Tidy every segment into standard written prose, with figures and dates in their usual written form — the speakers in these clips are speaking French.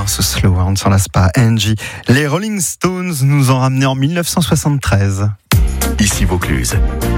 ce slow, on ne s'en lasse pas. Angie, les Rolling Stones nous ont ramené en 1973. Ici Vaucluse.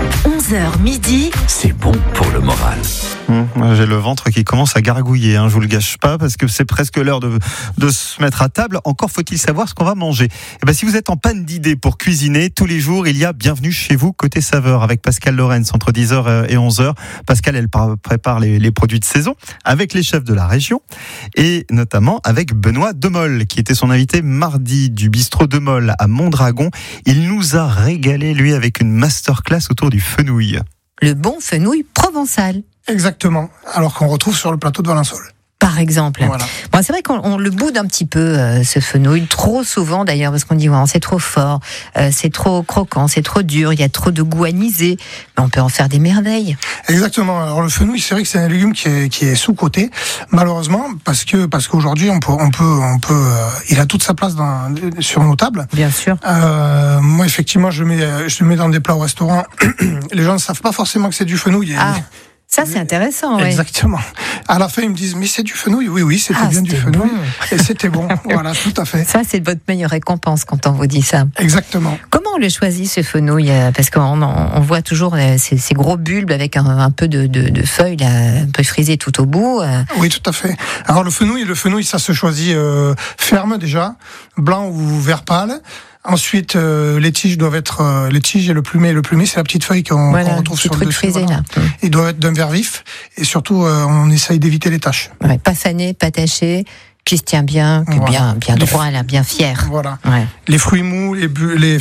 11h midi. C'est bon pour le moral. J'ai le ventre qui commence à gargouiller, je vous le gâche pas, parce que c'est presque l'heure de se mettre à table. Encore faut-il savoir ce qu'on va manger. Et ben, si vous êtes en panne d'idées pour cuisiner, tous les jours, il y a Bienvenue chez vous, côté saveur, avec Pascal Lorenz, entre 10h et 11h. Pascal, elle prépare les produits de saison, avec les chefs de la région, et notamment avec Benoît Demol, qui était son invité mardi du bistrot Demol à Mondragon. Il nous a régalé, lui, avec une masterclass autour du fenouil. Le bon fenouil provençal. Exactement, alors qu'on retrouve sur le plateau de Valençol. Par exemple. Voilà. Bon, c'est vrai qu'on le boude un petit peu, ce fenouil, trop souvent d'ailleurs, parce qu'on dit c'est trop fort, c'est trop croquant, c'est trop dur, il y a trop de goût anisé, mais on peut en faire des merveilles. Exactement. Alors le fenouil, c'est vrai que c'est un légume qui est sous-coté, malheureusement, parce qu'aujourd'hui on peut, il a toute sa place sur nos tables. Bien sûr. Moi, effectivement, je le mets dans des plats au restaurant. Les gens ne savent pas forcément que c'est du fenouil. Ça, c'est intéressant, ouais. Exactement. À la fin, ils me disent, mais c'est du fenouil. Oui, c'était bien du fenouil. Bon. Et c'était bon. Voilà, tout à fait. Ça, c'est votre meilleure récompense quand on vous dit ça. Exactement. Comment on le choisit, ce fenouil? Parce qu'on voit toujours ces gros bulbes avec un peu de feuilles, là, un peu frisées tout au bout. Oui, tout à fait. Alors, le fenouil, ça se choisit ferme déjà, blanc ou vert pâle. Ensuite, les tiges doivent être les tiges et le plumet. Le plumet, c'est la petite feuille qu'on retrouve sur le dessus. Frisé, là. Il doit être d'un vert vif et surtout, on essaye d'éviter les taches. Ouais, pas fané, pas taché, qui se tient bien, bien droit, là, bien fier. Voilà. Ouais. Les fruits mous, les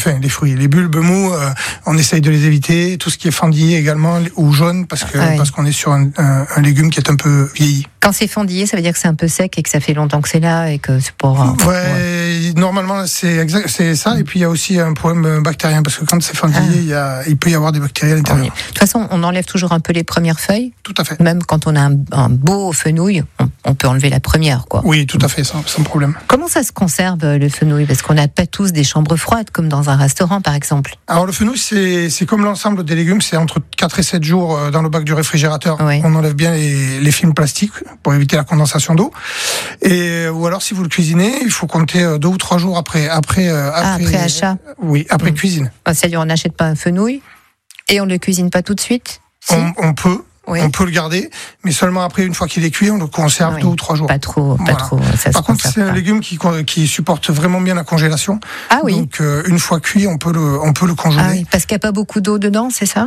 bulbes mous, on essaye de les éviter. Tout ce qui est fendillé également ou jaune, parce qu'on est sur un légume qui est un peu vieilli. Quand c'est fendillé, ça veut dire que c'est un peu sec et que ça fait longtemps que c'est là et que c'est pour. Normalement c'est ça. Et puis il y a aussi un problème bactérien, parce que quand c'est fendillé, il peut y avoir des bactéries à l'intérieur. De toute façon, on enlève toujours un peu les premières feuilles. Tout à fait. Même quand on a un beau fenouil, on peut enlever la première, quoi. Oui, tout à fait, sans problème. Comment ça se conserve, le fenouil? Parce qu'on n'a pas tous des chambres froides, comme dans un restaurant, par exemple. Alors le fenouil, c'est comme l'ensemble des légumes, c'est entre 4 et 7 jours dans le bac du réfrigérateur. Oui. On enlève bien les films plastiques pour éviter la condensation d'eau. Ou alors, si vous le cuisinez, il faut compter 2 ou 3 jours après achat. Oui, après cuisine. C'est-à-dire, on n'achète pas un fenouil et on ne le cuisine pas tout de suite? Si. On peut. Oui. On peut le garder, mais seulement après, une fois qu'il est cuit, on le conserve 2 ou 3 jours. Pas trop. Par contre, c'est un légume qui supporte vraiment bien la congélation. Ah oui. Donc, une fois cuit, on peut le congeler. Ah oui, parce qu'il n'y a pas beaucoup d'eau dedans, c'est ça?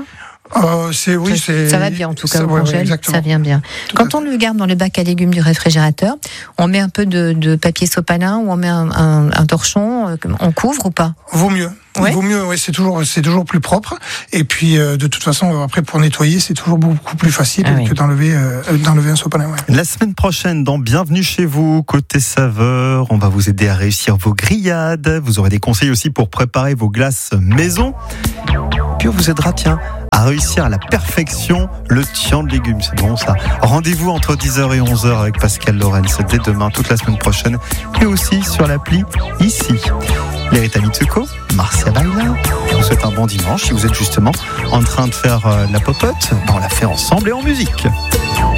Ça va bien, en tout cas, au congèle, ça vient bien. Quand on le garde dans le bac à légumes du réfrigérateur, on met un peu de papier sopalin ou on met un torchon, on couvre ou pas? Vaut mieux. Ouais. Vaut mieux, c'est toujours plus propre. Et puis, de toute façon, après, pour nettoyer, c'est toujours beaucoup plus facile que d'enlever un sopalin. Ouais. La semaine prochaine, dans Bienvenue chez vous, côté saveur, on va vous aider à réussir vos grillades. Vous aurez des conseils aussi pour préparer vos glaces maison. Puis on vous aidera, à réussir à la perfection le tian de légumes. C'est bon, ça. Rendez-vous entre 10h et 11h avec Pascal Lorenz dès demain, toute la semaine prochaine, et aussi sur l'appli ici. Lerita Mitsuko, Marcia Baila. Je vous souhaite un bon dimanche. Si vous êtes justement en train de faire la popote, on la fait ensemble et en musique.